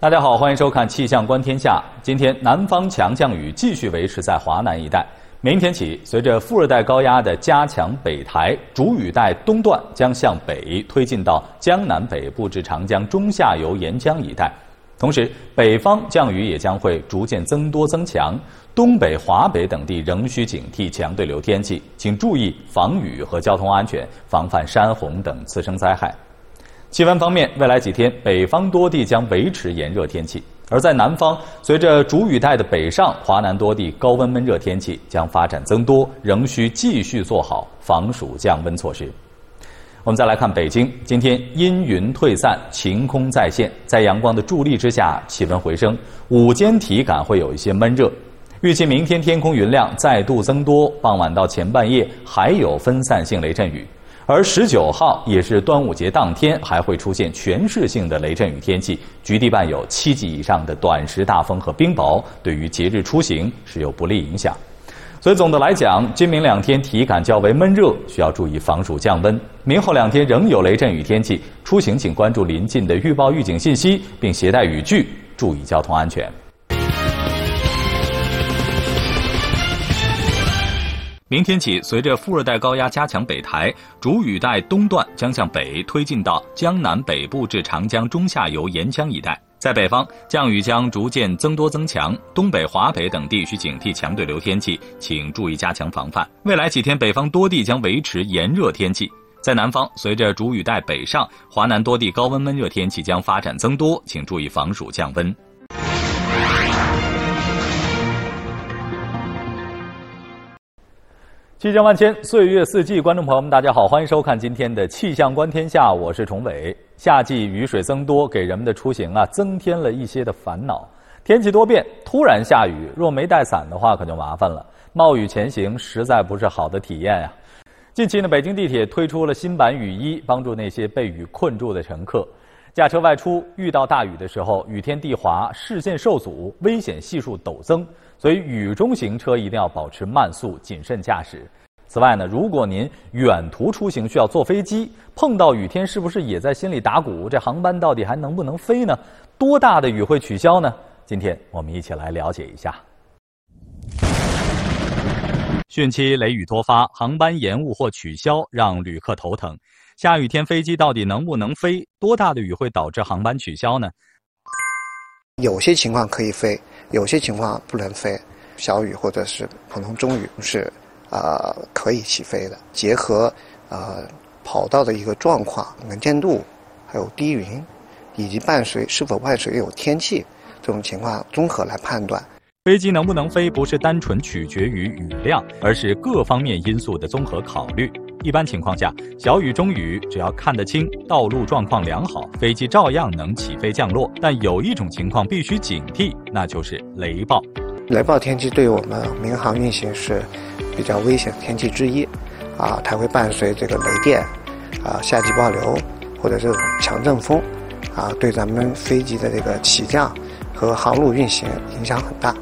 大家好，欢迎收看《气象观天下》。今天南方强降雨继续维持在华南一带。明天起，随着副热带高压的加强北抬，主雨带东段将向北推进到江南北部至长江中下游沿江一带。同时，北方降雨也将会逐渐增多增强，东北、华北等地仍需警惕强对流天气，请注意防雨和交通安全，防范山洪等次生灾害。气温方面，未来几天北方多地将维持炎热天气，而在南方，随着主雨带的北上，华南多地高温闷热天气将发展增多，仍需继续做好防暑降温措施。我们再来看北京，今天阴云退散，晴空再现，在阳光的助力之下，气温回升，午间体感会有一些闷热。预计明天天空云量再度增多，傍晚到前半夜还有分散性雷阵雨。而19号也是端午节当天，还会出现全市性的雷阵雨天气，局地伴有7级以上的短时大风和冰雹，对于节日出行是有不利影响。所以总的来讲，今明2天体感较为闷热，需要注意防暑降温。明后2天仍有雷阵雨天气，出行请关注临近的预报预警信息，并携带雨具，注意交通安全。明天起，随着副热带高压加强北抬，主雨带东段将向北推进到江南北部至长江中下游沿江一带。在北方，降雨将逐渐增多增强，东北、华北等地需警惕强对流天气，请注意加强防范。未来几天，北方多地将维持炎热天气。在南方，随着主雨带北上，华南多地高温闷热天气将发展增多，请注意防暑降温。气象万千，岁月四季，观众朋友们，大家好，欢迎收看今天的气象观天下，我是崇伟。夏季雨水增多，给人们的出行增添了一些的烦恼。天气多变，突然下雨，若没带伞的话，可就麻烦了。冒雨前行实在不是好的体验呀。近期呢，北京地铁推出了新版雨衣，帮助那些被雨困住的乘客。驾车外出遇到大雨的时候，雨天地滑，视线受阻，危险系数陡增，所以雨中行车一定要保持慢速，谨慎驾驶。此外呢，如果您远途出行需要坐飞机，碰到雨天是不是也在心里打鼓？这航班到底还能不能飞呢？多大的雨会取消呢？今天我们一起来了解一下。汛期雷雨多发，航班延误或取消，让旅客头疼。下雨天飞机到底能不能飞？多大的雨会导致航班取消呢？ 有些情况可以飞，有些情况不能飞。小雨或者是普通中雨是可以起飞的。结合跑道的一个状况、能见度，还有低云，以及是否伴随有天气这种情况综合来判断。 飞机能不能飞不是单纯取决于雨量，而是各方面因素的综合考虑。一般情况下，小雨、中雨只要看得清，道路状况良好，飞机照样能起飞降落。但有一种情况必须警惕，那就是雷暴。 雷暴天气对于我们民航运行是比较危险的天气之一，它会伴随这个雷电，夏季暴流或者这种强阵风，对咱们飞机的这个起降和航路运行影响很大。